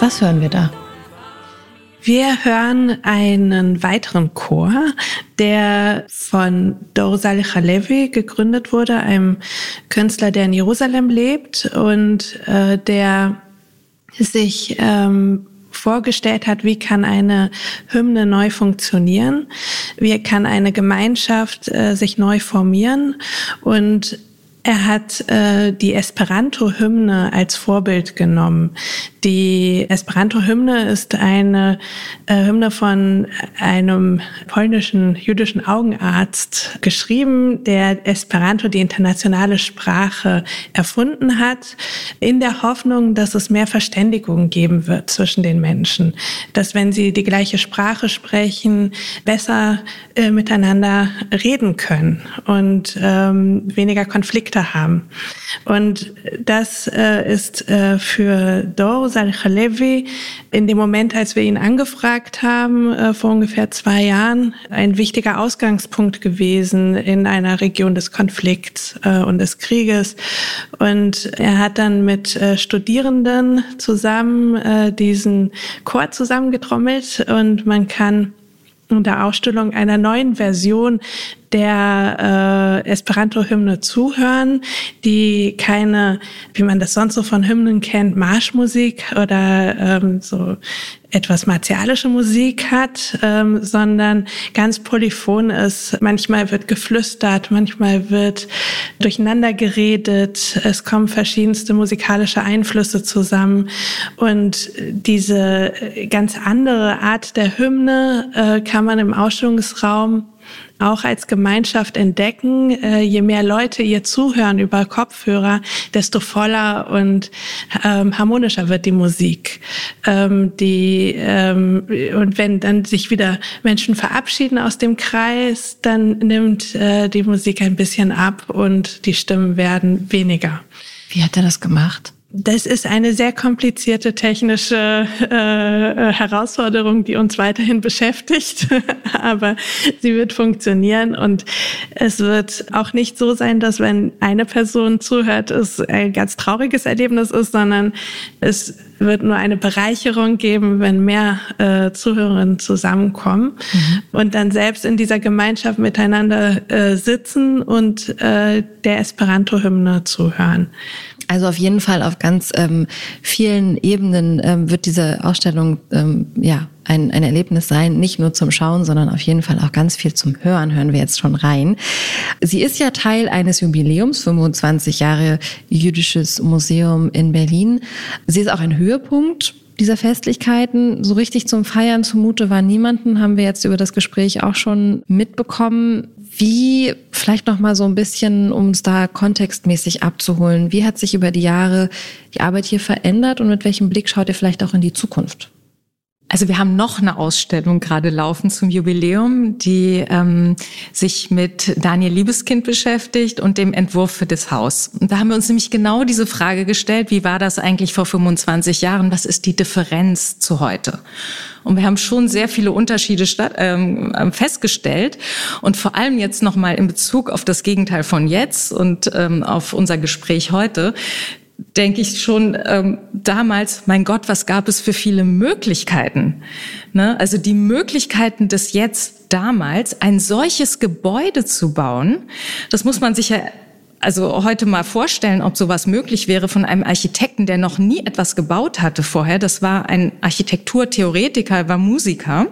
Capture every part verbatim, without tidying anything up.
Was hören wir da? Wir hören einen weiteren Chor, der von Dor Salih Halevi gegründet wurde, einem Künstler, der in Jerusalem lebt und äh, der sich ähm, vorgestellt hat, wie kann eine Hymne neu funktionieren, wie kann eine Gemeinschaft äh, sich neu formieren, und er hat äh, die Esperanto-Hymne als Vorbild genommen. Die Esperanto-Hymne ist eine äh, Hymne von einem polnischen jüdischen Augenarzt geschrieben, der Esperanto, die internationale Sprache, erfunden hat, in der Hoffnung, dass es mehr Verständigung geben wird zwischen den Menschen. Dass, wenn sie die gleiche Sprache sprechen, besser äh, miteinander reden können und ähm, weniger Konflikte haben. Und das äh, ist äh, für Dor Salih Halevi in dem Moment, als wir ihn angefragt haben, äh, vor ungefähr zwei Jahren, ein wichtiger Ausgangspunkt gewesen in einer Region des Konflikts äh, und des Krieges. Und er hat dann mit äh, Studierenden zusammen äh, diesen Chor zusammengetrommelt, und man kann in der Ausstellung einer neuen Version der äh, Esperanto-Hymne zuhören, die keine, wie man das sonst so von Hymnen kennt, Marschmusik oder ähm, so etwas martialische Musik hat, ähm, sondern ganz polyphon ist. Manchmal wird geflüstert, manchmal wird durcheinander geredet. Es kommen verschiedenste musikalische Einflüsse zusammen. Und diese ganz andere Art der Hymne äh, kann man im Ausstellungsraum auch als Gemeinschaft entdecken. Äh, je mehr Leute ihr zuhören über Kopfhörer, desto voller und ähm, harmonischer wird die Musik. Ähm, die, ähm, und wenn dann sich wieder Menschen verabschieden aus dem Kreis, dann nimmt äh, die Musik ein bisschen ab und die Stimmen werden weniger. Wie hat er das gemacht? Das ist eine sehr komplizierte technische äh, Herausforderung, die uns weiterhin beschäftigt, aber sie wird funktionieren, und es wird auch nicht so sein, dass, wenn eine Person zuhört, es ein ganz trauriges Erlebnis ist, sondern es wird nur eine Bereicherung geben, wenn mehr äh, Zuhörerinnen zusammenkommen mhm. und dann selbst in dieser Gemeinschaft miteinander äh, sitzen und äh, der Esperanto-Hymne zuhören. Also auf jeden Fall auf ganz ähm, vielen Ebenen ähm, wird diese Ausstellung ähm, ja ein, ein Erlebnis sein, nicht nur zum Schauen, sondern auf jeden Fall auch ganz viel zum Hören, hören wir jetzt schon rein. Sie ist ja Teil eines Jubiläums, fünfundzwanzig Jahre Jüdisches Museum in Berlin. Sie ist auch ein Höhepunkt dieser Festlichkeiten. So richtig zum Feiern zumute war niemanden, haben wir jetzt über das Gespräch auch schon mitbekommen. Wie, vielleicht noch mal so ein bisschen, um es da kontextmäßig abzuholen, wie hat sich über die Jahre die Arbeit hier verändert und mit welchem Blick schaut ihr vielleicht auch in die Zukunft? Also wir haben noch eine Ausstellung gerade laufen zum Jubiläum, die ähm, sich mit Daniel Liebeskind beschäftigt und dem Entwurf für das Haus. Und da haben wir uns nämlich genau diese Frage gestellt, wie war das eigentlich vor fünfundzwanzig Jahren? Was ist die Differenz zu heute? Und wir haben schon sehr viele Unterschiede statt, ähm, festgestellt. Und vor allem jetzt nochmal in Bezug auf das Gegenteil von jetzt und ähm, auf unser Gespräch heute, denke ich schon ähm, damals, mein Gott, was gab es für viele Möglichkeiten. Ne? Also die Möglichkeiten des Jetzt damals, ein solches Gebäude zu bauen, das muss man sich ja also heute mal vorstellen, ob sowas möglich wäre von einem Architekten, der noch nie etwas gebaut hatte vorher. Das war ein Architekturtheoretiker, war Musiker.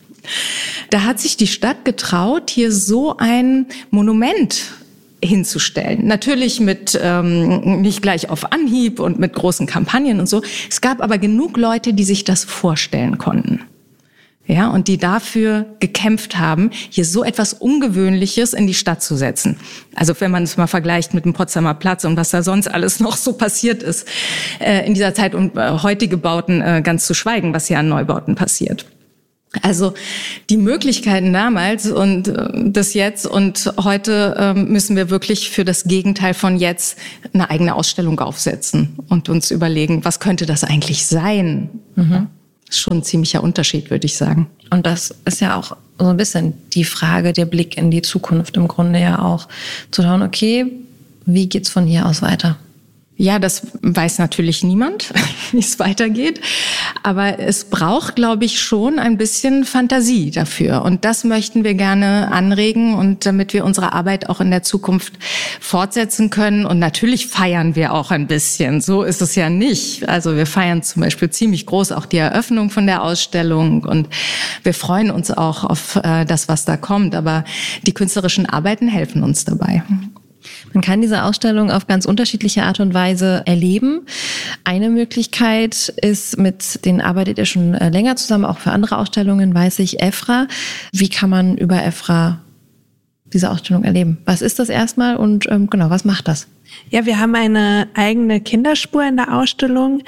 Da hat sich die Stadt getraut, hier so ein Monument hinzustellen. Natürlich mit ähm, nicht gleich auf Anhieb und mit großen Kampagnen und so. Es gab aber genug Leute, die sich das vorstellen konnten. Ja, und die dafür gekämpft haben, hier so etwas Ungewöhnliches in die Stadt zu setzen. Also wenn man es mal vergleicht mit dem Potsdamer Platz und was da sonst alles noch so passiert ist äh, in dieser Zeit, und äh, heutige Bauten äh, ganz zu schweigen, was hier an Neubauten passiert. Also die Möglichkeiten damals und äh, das Jetzt und heute äh, müssen wir wirklich für das Gegenteil von jetzt eine eigene Ausstellung aufsetzen und uns überlegen, was könnte das eigentlich sein? Mhm. Das ist schon ein ziemlicher Unterschied, würde ich sagen. Und das ist ja auch so ein bisschen die Frage, der Blick in die Zukunft im Grunde ja auch. Zu schauen, okay, wie geht's von hier aus weiter? Ja, das weiß natürlich niemand, wie es weitergeht. Aber es braucht, glaube ich, schon ein bisschen Fantasie dafür. Und das möchten wir gerne anregen, und damit wir unsere Arbeit auch in der Zukunft fortsetzen können. Und natürlich feiern wir auch ein bisschen. So ist es ja nicht. Also wir feiern zum Beispiel ziemlich groß auch die Eröffnung von der Ausstellung. Und wir freuen uns auch auf äh, das, was da kommt. Aber die künstlerischen Arbeiten helfen uns dabei. Man kann diese Ausstellung auf ganz unterschiedliche Art und Weise erleben. Eine Möglichkeit ist, mit denen arbeitet ihr schon länger zusammen, auch für andere Ausstellungen, weiß ich, EFRA. Wie kann man über EFRA diese Ausstellung erleben? Was ist das erstmal und ähm, genau, was macht das? Ja, wir haben eine eigene Kinderspur in der Ausstellung,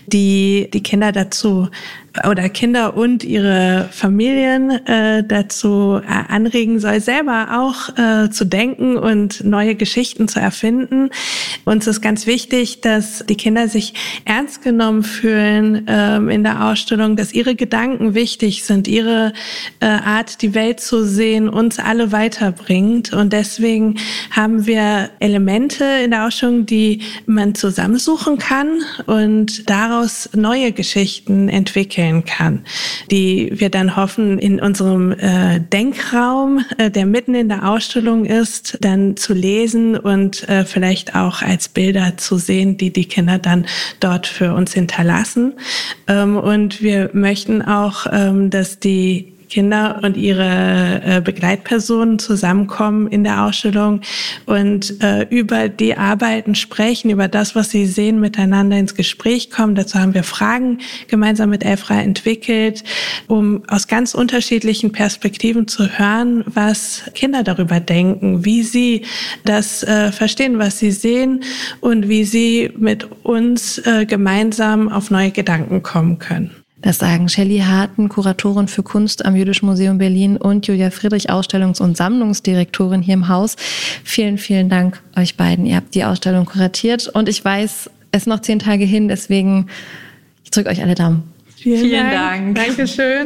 die die Kinder dazu oder Kinder und ihre Familien äh, dazu äh, anregen soll, selber auch äh, zu denken und neue Geschichten zu erfinden. Uns ist ganz wichtig, dass die Kinder sich ernst genommen fühlen ähm, in der Ausstellung, dass ihre Gedanken wichtig sind, ihre äh, Art, die Welt zu sehen, uns alle weiterbringt. Und deswegen haben wir Elemente in der Ausstellung, die man zusammensuchen kann und daraus neue Geschichten entwickeln kann, die wir dann hoffen, in unserem äh, Denkraum, äh, der mitten in der Ausstellung ist, dann zu lesen und äh, vielleicht auch als Bilder zu sehen, die die Kinder dann dort für uns hinterlassen. Ähm, und wir möchten auch, ähm, dass die Kinder und ihre äh, Begleitpersonen zusammenkommen in der Ausstellung und äh, über die Arbeiten sprechen, über das, was sie sehen, miteinander ins Gespräch kommen. Dazu haben wir Fragen gemeinsam mit EFRA entwickelt, um aus ganz unterschiedlichen Perspektiven zu hören, was Kinder darüber denken, wie sie das äh, verstehen, was sie sehen und wie sie mit uns äh, gemeinsam auf neue Gedanken kommen können. Das sagen Shelley Harten, Kuratorin für Kunst am Jüdischen Museum Berlin, und Julia Friedrich, Ausstellungs- und Sammlungsdirektorin hier im Haus. Vielen, vielen Dank euch beiden. Ihr habt die Ausstellung kuratiert und ich weiß, es ist noch zehn Tage hin, deswegen ich drücke euch alle Daumen. Vielen, vielen Dank. Dank. Dankeschön.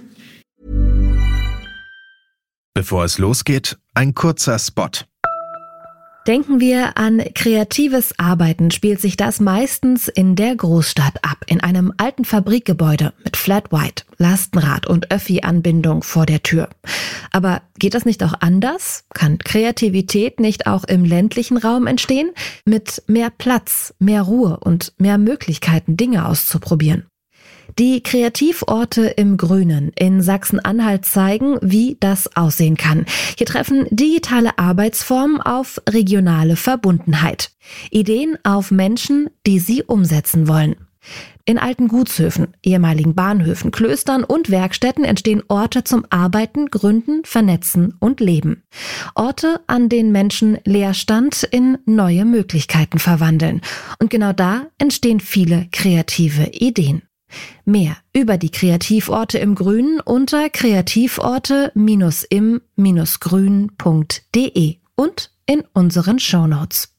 Bevor es losgeht, ein kurzer Spot. Denken wir an kreatives Arbeiten, spielt sich das meistens in der Großstadt ab, in einem alten Fabrikgebäude mit Flat White, Lastenrad und Öffi-Anbindung vor der Tür. Aber geht das nicht auch anders? Kann Kreativität nicht auch im ländlichen Raum entstehen? Mit mehr Platz, mehr Ruhe und mehr Möglichkeiten, Dinge auszuprobieren. Die Kreativorte im Grünen in Sachsen-Anhalt zeigen, wie das aussehen kann. Hier treffen digitale Arbeitsformen auf regionale Verbundenheit. Ideen auf Menschen, die sie umsetzen wollen. In alten Gutshöfen, ehemaligen Bahnhöfen, Klöstern und Werkstätten entstehen Orte zum Arbeiten, Gründen, Vernetzen und Leben. Orte, an denen Menschen Leerstand in neue Möglichkeiten verwandeln. Und genau da entstehen viele kreative Ideen. Mehr über die Kreativorte im Grünen unter kreativorte Bindestrich im Bindestrich grün punkt de und in unseren Shownotes.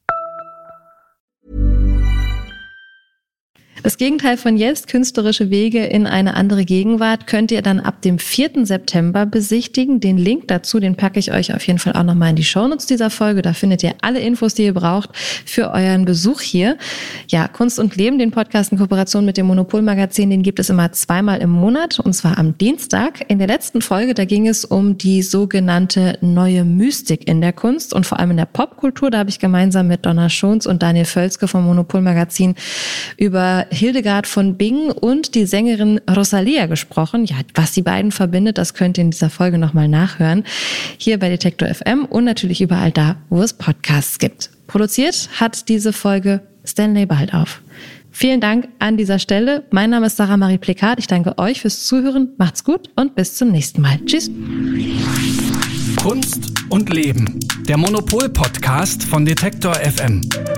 Das Gegenteil von jetzt, künstlerische Wege in eine andere Gegenwart, könnt ihr dann ab dem vierten September besichtigen. Den Link dazu, den packe ich euch auf jeden Fall auch nochmal in die Shownotes dieser Folge. Da findet ihr alle Infos, die ihr braucht für euren Besuch hier. Ja, Kunst und Leben, den Podcast in Kooperation mit dem Monopol-Magazin, den gibt es immer zweimal im Monat, und zwar am Dienstag. In der letzten Folge, da ging es um die sogenannte neue Mystik in der Kunst und vor allem in der Popkultur. Da habe ich gemeinsam mit Donna Schons und Daniel Völzke vom Monopol-Magazin über Hildegard von Bingen und die Sängerin Rosalia gesprochen. Ja, was die beiden verbindet, das könnt ihr in dieser Folge nochmal nachhören. Hier bei Detektor F M und natürlich überall da, wo es Podcasts gibt. Produziert hat diese Folge Stanley Baldauf. Vielen Dank an dieser Stelle. Mein Name ist Sarah Marie Plekat. Ich danke euch fürs Zuhören. Macht's gut und bis zum nächsten Mal. Tschüss. Kunst und Leben. Der Monopol-Podcast von Detektor F M.